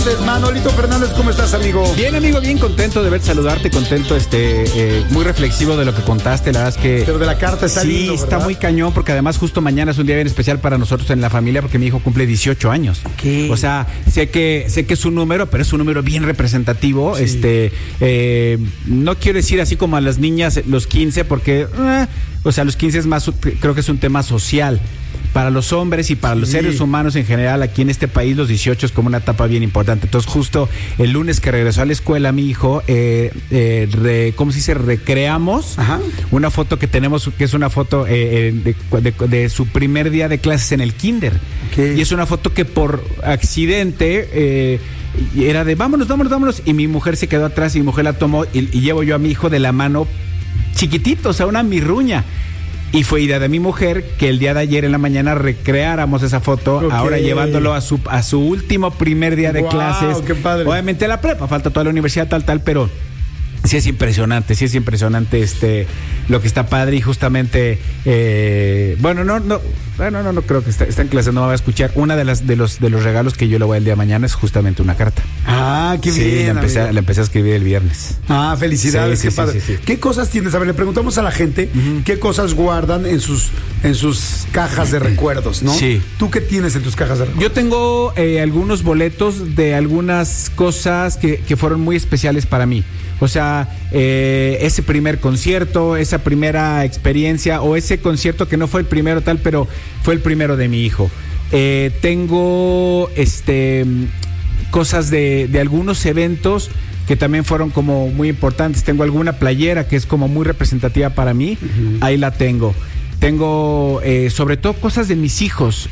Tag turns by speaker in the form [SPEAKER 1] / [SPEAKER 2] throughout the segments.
[SPEAKER 1] Manolito Fernández, ¿cómo estás, amigo?
[SPEAKER 2] Bien, amigo, bien contento de verte, saludarte, contento, muy reflexivo de lo que contaste, la verdad es que...
[SPEAKER 1] Pero de la carta está lindo,
[SPEAKER 2] está muy cañón, porque además justo mañana es un día bien especial para nosotros en la familia, porque mi hijo cumple 18 años.
[SPEAKER 1] ¿Qué?
[SPEAKER 2] O sea, sé que es un número, pero es un número bien representativo,
[SPEAKER 1] Sí.
[SPEAKER 2] No quiero decir así como a las niñas los 15, porque, o sea, los 15 es más, creo que es un tema social. Para los hombres y para los seres humanos en general, aquí en este país, los 18 es como una etapa bien importante. Entonces, justo el lunes que regresó a la escuela, mi hijo, ¿cómo se dice? Recreamos una foto que tenemos, que es una foto de su primer día de clases en el kinder.
[SPEAKER 1] Okay.
[SPEAKER 2] Y es una foto que por accidente... era de vámonos, y mi mujer se quedó atrás y mi mujer la tomó y llevo yo a mi hijo de la mano chiquitito, o sea, una mirruña. Y fue idea de mi mujer que el día de ayer en la mañana recreáramos esa foto, okay. Ahora llevándolo a su último primer día de clases.
[SPEAKER 1] ¡Qué padre!
[SPEAKER 2] Obviamente la prepa, falta toda la universidad, tal, pero sí es impresionante lo que está padre y justamente, no creo que está en clase, no me va a escuchar. Una de los regalos que yo le voy el día de mañana es justamente una carta.
[SPEAKER 1] Ah, qué bien.
[SPEAKER 2] La empecé a escribir el viernes.
[SPEAKER 1] Ah, felicidades,
[SPEAKER 2] sí,
[SPEAKER 1] qué padre.
[SPEAKER 2] Sí.
[SPEAKER 1] ¿Qué cosas tienes? A ver, le preguntamos a la gente qué cosas guardan en sus cajas de recuerdos, ¿no?
[SPEAKER 2] Sí.
[SPEAKER 1] ¿Tú qué tienes en tus cajas de recuerdos?
[SPEAKER 2] Yo tengo algunos boletos de algunas cosas que fueron muy especiales para mí. O sea, ese primer concierto, esa primera experiencia o ese concierto que no fue el primero tal, pero fue el primero de mi hijo. Tengo cosas de algunos eventos que también fueron como muy importantes. Tengo alguna playera que es como muy representativa para mí. Ahí la tengo. Tengo sobre todo cosas de mis hijos.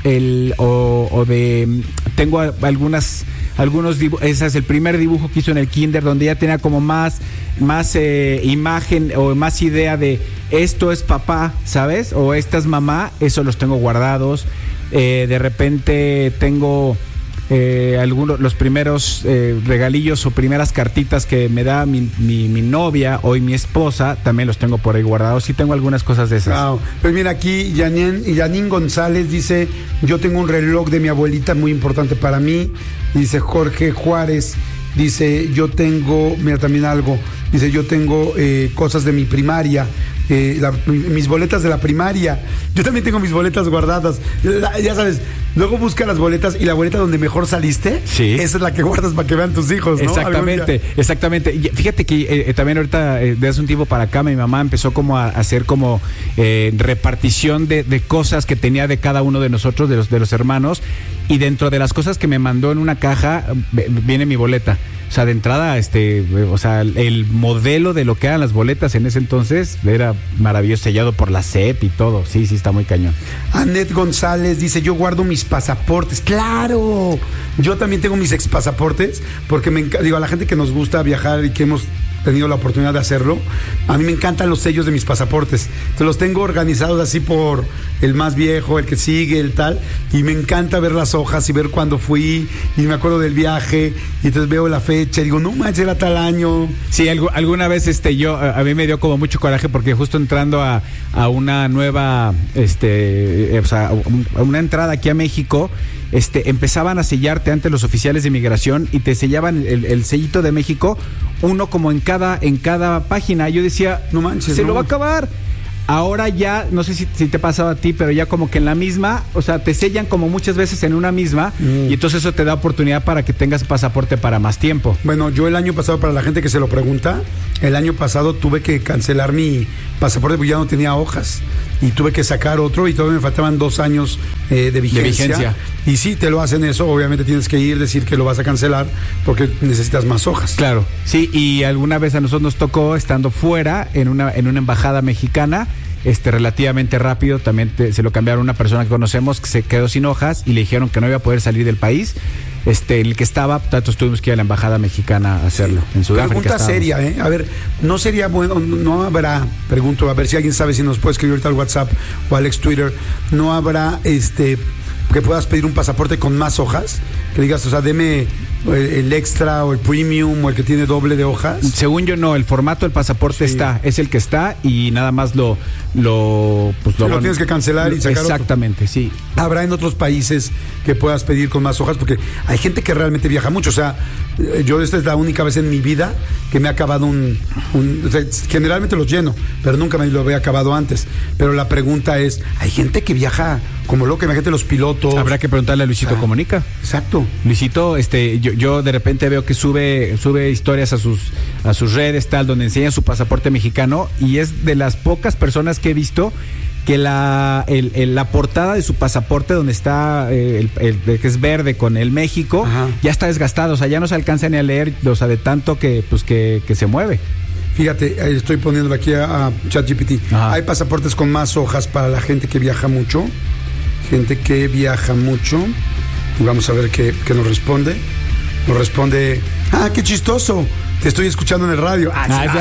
[SPEAKER 2] Tengo algunos dibujos. Ese es el primer dibujo que hizo en el kinder, donde ya tenía como más imagen o más idea de esto es papá, ¿sabes? O esta es mamá. Eso los tengo guardados. De repente tengo los primeros regalillos o primeras cartitas que me da mi novia, hoy mi esposa, también los tengo por ahí guardados. Sí tengo algunas cosas de esas.
[SPEAKER 1] Wow. Pues mira, aquí Yanin González dice: yo tengo un reloj de mi abuelita muy importante para mí. Dice Jorge Juárez, dice: yo tengo, mira también algo, dice: yo tengo cosas de mi primaria. Mis boletas de la primaria. Yo también tengo mis boletas guardadas. Ya sabes, luego busca las boletas y la boleta donde mejor saliste,
[SPEAKER 2] sí.
[SPEAKER 1] Esa es la que guardas para que vean tus hijos, ¿no?
[SPEAKER 2] Exactamente. Y fíjate que también ahorita, desde hace un tiempo para acá, mi mamá empezó como a hacer como repartición de cosas que tenía de cada uno de nosotros, de los hermanos, y dentro de las cosas que me mandó en una caja viene mi boleta. O sea, de entrada, el modelo de lo que eran las boletas en ese entonces era maravilloso, sellado por la SEP y todo. Sí, está muy cañón.
[SPEAKER 1] Anet González dice: yo guardo mis pasaportes. ¡Claro! Yo también tengo mis expasaportes, porque a la gente que nos gusta viajar y que hemos tenido la oportunidad de hacerlo, a mí me encantan los sellos de mis pasaportes. Entonces los tengo organizados así por el más viejo, el que sigue, el tal, y me encanta ver las hojas y ver cuándo fui, y me acuerdo del viaje, y entonces veo la fecha y digo: no manches, era tal año.
[SPEAKER 2] Sí, alguna vez a mí me dio como mucho coraje, porque justo entrando a una nueva a una entrada aquí a México, empezaban a sellarte antes los oficiales de migración y te sellaban el sellito de México, uno como en cada página. Yo decía: no manches, lo va a acabar. Ahora ya, no sé si te ha pasado a ti, pero ya como que en la misma, o sea, te sellan como muchas veces en una misma, y entonces eso te da oportunidad para que tengas pasaporte para más tiempo.
[SPEAKER 1] Bueno, yo el año pasado, para la gente que se lo pregunta, el año pasado tuve que cancelar mi pasaporte porque ya no tenía hojas, y tuve que sacar otro, y todavía me faltaban 2 años de vigencia. Y sí, te lo hacen eso, obviamente tienes que ir, decir que lo vas a cancelar porque necesitas más hojas.
[SPEAKER 2] Claro, sí, y alguna vez a nosotros nos tocó, estando fuera, en una embajada mexicana, relativamente rápido, también se lo cambiaron a una persona que conocemos, que se quedó sin hojas y le dijeron que no iba a poder salir del país el que estaba, tanto tuvimos que ir a la embajada mexicana a hacerlo. En Sudáfrica.
[SPEAKER 1] Pregunta seria, a ver, no sería bueno, no habrá, pregunto, a ver si alguien sabe, si nos puede escribir ahorita al WhatsApp o al ex Twitter, no habrá que puedas pedir un pasaporte con más hojas, que digas, o sea, deme el extra o el premium o el que tiene doble de hojas?
[SPEAKER 2] Según yo no, el formato del pasaporte es el que está y nada más lo
[SPEAKER 1] tienes que cancelar y sacar
[SPEAKER 2] exactamente,
[SPEAKER 1] otro.
[SPEAKER 2] Sí.
[SPEAKER 1] ¿Habrá en otros países que puedas pedir con más hojas? Porque hay gente que realmente viaja mucho. O sea, yo esta es la única vez en mi vida que me ha acabado o sea, generalmente los lleno, pero nunca me lo había acabado antes. Pero la pregunta es, hay gente que viaja como loca, imagínate los pilotos.
[SPEAKER 2] Habrá que preguntarle a Luisito Comunica.
[SPEAKER 1] Exacto.
[SPEAKER 2] Luisito, yo de repente veo que sube historias a sus redes, tal, donde enseña su pasaporte mexicano, y es de las pocas personas que he visto que la portada de su pasaporte, donde está el que es verde con el México, ya está desgastado, o sea, ya no se alcanza ni a leer, o sea, de tanto que se mueve.
[SPEAKER 1] Fíjate, estoy poniéndolo aquí a ChatGPT. Hay pasaportes con más hojas para la gente que viaja mucho. Gente que viaja mucho. Y vamos a ver qué nos responde. Nos responde, qué chistoso, te estoy escuchando en el radio.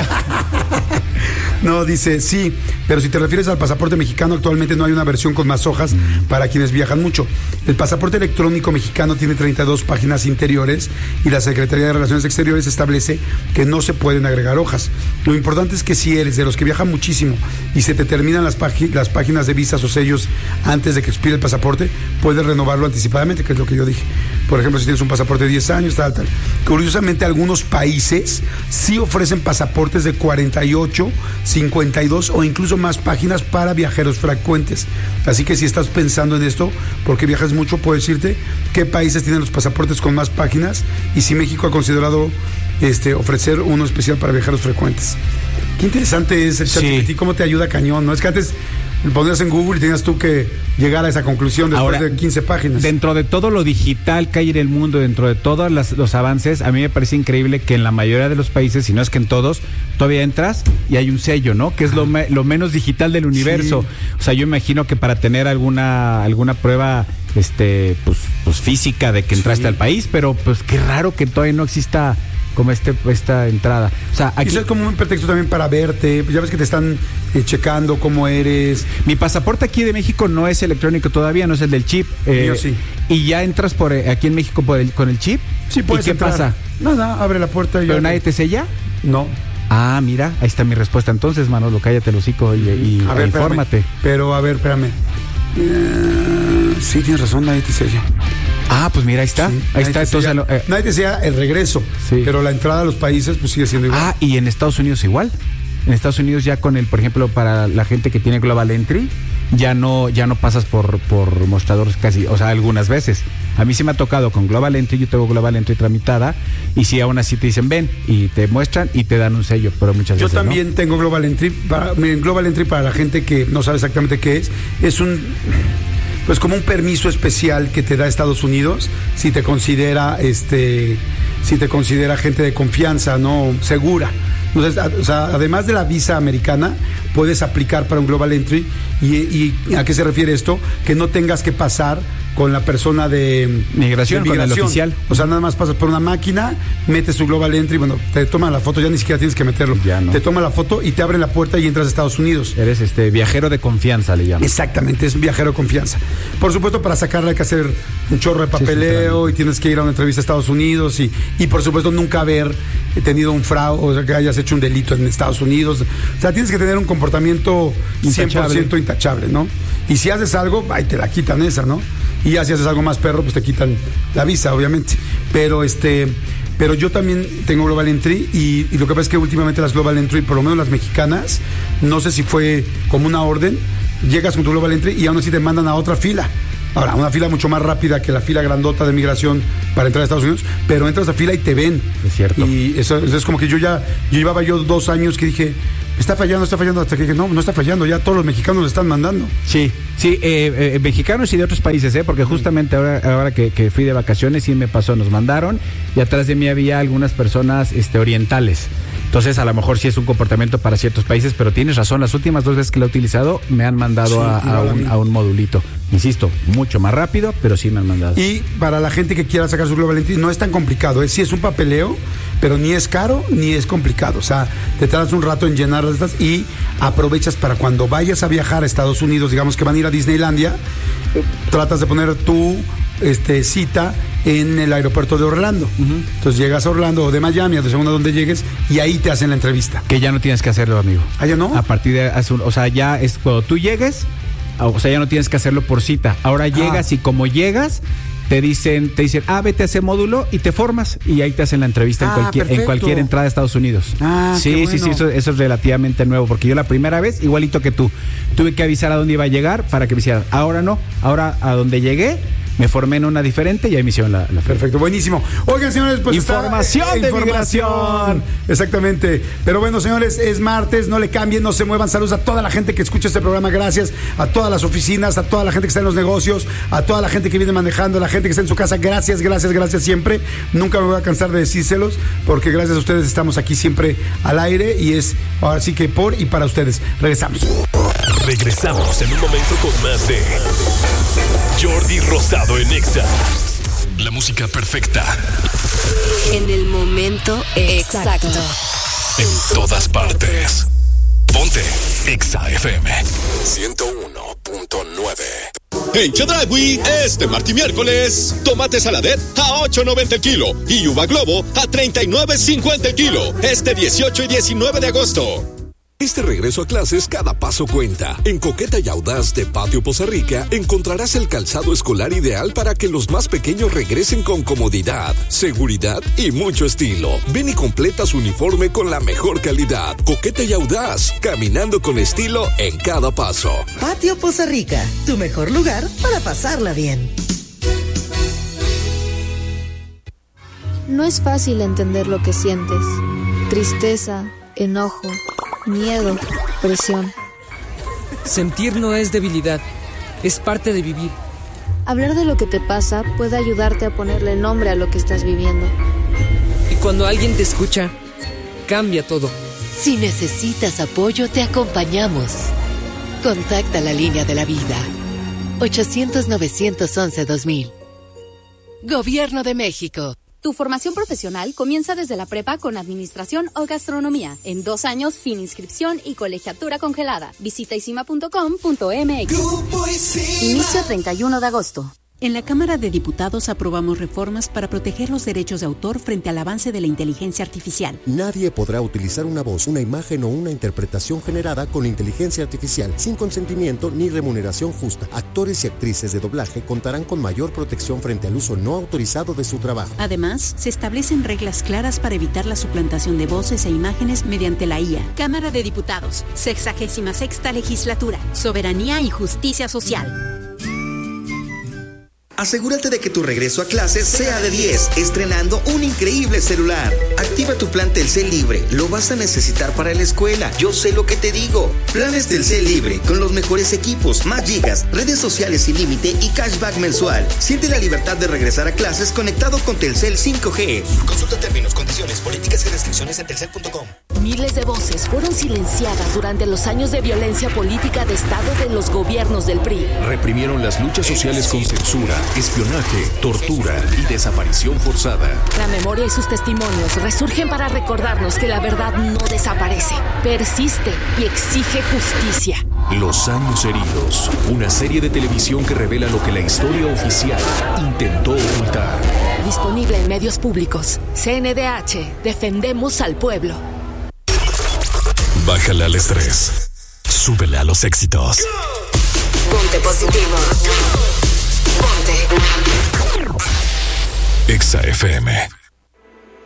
[SPEAKER 1] No, dice, sí, pero si te refieres al pasaporte mexicano, actualmente no hay una versión con más hojas para quienes viajan mucho. El pasaporte electrónico mexicano tiene 32 páginas interiores y la Secretaría de Relaciones Exteriores establece que no se pueden agregar hojas. Lo importante es que si eres de los que viajan muchísimo y se te terminan las páginas de visas o sellos antes de que expire el pasaporte, puedes renovarlo anticipadamente, que es lo que yo dije. Por ejemplo, si tienes un pasaporte de 10 años, tal. Curiosamente, algunos países sí ofrecen pasaportes de 48, 52 o incluso más páginas para viajeros frecuentes. Así que si estás pensando en esto, porque viajas mucho, puedo decirte qué países tienen los pasaportes con más páginas y si México ha considerado ofrecer uno especial para viajeros frecuentes. Qué interesante es el ChatGPT, cómo te ayuda cañón, ¿no? Es que antes lo ponías en Google y tenías tú que llegar a esa conclusión después de 15 páginas.
[SPEAKER 2] Dentro de todo lo digital que hay en el mundo, dentro de todos los avances, a mí me parece increíble que en la mayoría de los países, si no es que en todos, todavía entras y hay un sello, ¿no? Que es lo menos digital del universo. Sí. O sea, yo imagino que para tener alguna prueba pues física de que entraste al país, pero pues qué raro que todavía no exista como esta entrada. O sea, aquí
[SPEAKER 1] eso es como un pretexto también para verte. Ya ves que te están checando cómo eres.
[SPEAKER 2] Mi pasaporte aquí de México no es electrónico todavía, no es el del chip.
[SPEAKER 1] Yo sí.
[SPEAKER 2] ¿Y ya entras aquí en México con el chip?
[SPEAKER 1] Sí, puedes
[SPEAKER 2] ¿Y qué
[SPEAKER 1] entrar.
[SPEAKER 2] Pasa?
[SPEAKER 1] Nada, abre la puerta y
[SPEAKER 2] ¿Pero nadie te sella?
[SPEAKER 1] No.
[SPEAKER 2] Mira, ahí está mi respuesta. Entonces, Manolo, cállate el hocico y
[SPEAKER 1] a ver,
[SPEAKER 2] infórmate.
[SPEAKER 1] Pero, a ver, espérame. Sí, tienes razón, nadie te sella.
[SPEAKER 2] Pues mira, ahí está.
[SPEAKER 1] Sí,
[SPEAKER 2] ahí está. Entonces,
[SPEAKER 1] nadie te sella el regreso, pero la entrada a los países pues sigue siendo igual.
[SPEAKER 2] Y en Estados Unidos igual. En Estados Unidos ya con por ejemplo, para la gente que tiene Global Entry, ya no pasas por mostradores casi, o sea, algunas veces. A mí sí me ha tocado con Global Entry, yo tengo Global Entry tramitada, y si aún así te dicen ven, y te muestran y te dan un sello, pero muchas veces
[SPEAKER 1] yo también tengo Global Entry. Global Entry, para la gente que no sabe exactamente qué es pues como un permiso especial que te da Estados Unidos si te considera gente de confianza, no segura. Entonces, o sea, además de la visa americana, puedes aplicar para un Global Entry. ¿Y a qué se refiere esto? Que no tengas que pasar con la persona de
[SPEAKER 2] migración, con el oficial.
[SPEAKER 1] O sea, nada más pasas por una máquina, metes tu Global Entry, bueno, te toma la foto, ya ni siquiera tienes que meterlo.
[SPEAKER 2] Ya no.
[SPEAKER 1] Te toma la foto y te abre la puerta y entras a Estados Unidos.
[SPEAKER 2] Eres viajero de confianza, le llaman.
[SPEAKER 1] Exactamente, es un viajero de confianza. Por supuesto, para sacarla hay que hacer un chorro de papeleo y tienes que ir a una entrevista a Estados Unidos y por supuesto nunca haber tenido un fraude, o sea, que hayas hecho un delito en Estados Unidos. O sea, tienes que tener un comportamiento 100% intachable, ¿no? Y si haces algo, ahí te la quitan esa, ¿no? Y ya si haces algo más perro, pues te quitan la visa, obviamente. Pero yo también tengo Global Entry y lo que pasa es que últimamente las Global Entry, por lo menos las mexicanas, no sé si fue como una orden, llegas con tu Global Entry y aún así te mandan a otra fila. Ahora, una fila mucho más rápida que la fila grandota de migración para entrar a Estados Unidos, pero entras a fila y te ven.
[SPEAKER 2] Es cierto.
[SPEAKER 1] Y eso es como que llevaba 2 años que dije, está fallando, hasta que dije, no está fallando, ya todos los mexicanos lo están mandando.
[SPEAKER 2] Sí, mexicanos y de otros países, porque justamente ahora que fui de vacaciones sí me pasó, nos mandaron y atrás de mí había algunas personas orientales. Entonces, a lo mejor sí es un comportamiento para ciertos países, pero tienes razón, las últimas 2 veces que lo he utilizado me han mandado a un modulito. Insisto, mucho más rápido, pero sí me han mandado.
[SPEAKER 1] Y para la gente que quiera sacar su Global Entry, no es tan complicado, sí es un papeleo, pero ni es caro ni es complicado. O sea, te tardas un rato en llenar estas y aprovechas para cuando vayas a viajar a Estados Unidos, digamos que van a ir a Disneylandia, tratas de poner tu cita en el aeropuerto de Orlando. Entonces llegas a Orlando o de Miami, a donde llegues, y ahí te hacen la entrevista.
[SPEAKER 2] Que ya no tienes que hacerlo, amigo.
[SPEAKER 1] ¿Ah, ya no?
[SPEAKER 2] A partir de, o sea, ya es cuando tú llegues, o sea, ya no tienes que hacerlo por cita. Ahora llegas y como llegas, te dicen, vete a ese módulo y te formas y ahí te hacen la entrevista en cualquier entrada de Estados Unidos. Sí, eso es relativamente nuevo, porque yo la primera vez, igualito que tú, tuve que avisar a dónde iba a llegar para que me hicieran. Ahora no, ahora a donde llegué, me formé en una diferente y ahí me hicieron la
[SPEAKER 1] Perfecto, buenísimo. Oigan, señores, pues
[SPEAKER 2] información de migración.
[SPEAKER 1] Exactamente. Pero bueno, señores, es martes, no le cambien, no se muevan. Saludos a toda la gente que escucha este programa, gracias. A todas las oficinas, a toda la gente que está en los negocios, a toda la gente que viene manejando, a la gente que está en su casa, gracias siempre. Nunca me voy a cansar de decírselos, porque gracias a ustedes estamos aquí siempre al aire y es ahora sí que por y para ustedes. Regresamos
[SPEAKER 3] en un momento con más de Jordi Rosado en Exa. La música perfecta.
[SPEAKER 4] En el momento exacto.
[SPEAKER 3] En todas partes. Ponte Exa FM 101.9.
[SPEAKER 5] En Chedraui, este martes y miércoles, tomate saladet a $8.90 el kilo y uva globo a $39.50 el kilo. Este 18 y 19 de agosto.
[SPEAKER 3] Este regreso a clases, cada paso cuenta. En Coqueta y Audaz de Patio Poza Rica encontrarás el calzado escolar ideal para que los más pequeños regresen con comodidad, seguridad y mucho estilo. Ven y completa su uniforme con la mejor calidad. Coqueta y Audaz, caminando con estilo en cada paso.
[SPEAKER 6] Patio Poza Rica, tu mejor lugar para pasarla bien.
[SPEAKER 7] No es fácil entender lo que sientes. Tristeza, enojo, miedo, presión.
[SPEAKER 8] Sentir no es debilidad, es parte de vivir.
[SPEAKER 7] Hablar de lo que te pasa puede ayudarte a ponerle nombre a lo que estás viviendo.
[SPEAKER 8] Y cuando alguien te escucha, cambia todo.
[SPEAKER 4] Si necesitas apoyo, te acompañamos. Contacta la línea de la vida. 800-911-2000. Gobierno de México.
[SPEAKER 9] Tu formación profesional comienza desde la prepa con administración o gastronomía, en 2 años sin inscripción y colegiatura congelada. Visita isima.com.mx. Inicio 31 de agosto.
[SPEAKER 10] En la Cámara de Diputados aprobamos reformas para proteger los derechos de autor frente al avance de la inteligencia artificial.
[SPEAKER 11] Nadie podrá utilizar una voz, una imagen o una interpretación generada con inteligencia artificial sin consentimiento ni remuneración justa. Actores y actrices de doblaje contarán con mayor protección frente al uso no autorizado de su trabajo.
[SPEAKER 10] Además, se establecen reglas claras para evitar la suplantación de voces e imágenes mediante la IA. Cámara de Diputados, 66ª Legislatura, Soberanía y Justicia Social.
[SPEAKER 12] Asegúrate de que tu regreso a clases sea de 10, estrenando un increíble celular. Activa tu plan Telcel Libre, lo vas a necesitar para la escuela. Yo sé lo que te digo. Planes Telcel Libre, con los mejores equipos, más gigas, redes sociales sin límite y cashback mensual. Siente la libertad de regresar a clases conectado con Telcel 5G. Consulta términos, condiciones, políticas y restricciones en telcel.com.
[SPEAKER 4] Miles de voces fueron silenciadas durante los años de violencia política de Estado de los gobiernos del PRI.
[SPEAKER 3] Reprimieron las luchas sociales con censura, espionaje, tortura y desaparición forzada.
[SPEAKER 4] La memoria y sus testimonios resurgen para recordarnos que la verdad no desaparece, persiste y exige justicia.
[SPEAKER 3] Los años heridos, una serie de televisión que revela lo que la historia oficial intentó ocultar.
[SPEAKER 4] Disponible en medios públicos. CNDH, defendemos al pueblo.
[SPEAKER 3] Bájale al estrés. Súbele a los éxitos.
[SPEAKER 4] Ponte positivo. Ponte.
[SPEAKER 3] Exa FM.